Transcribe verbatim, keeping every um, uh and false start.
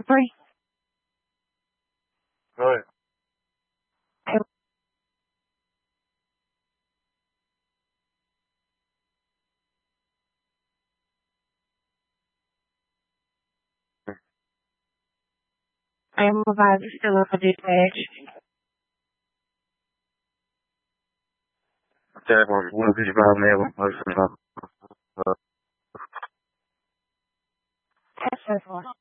three. Go ahead. I am advised still up a dispatch. Telephone one fifty five level. That's just one.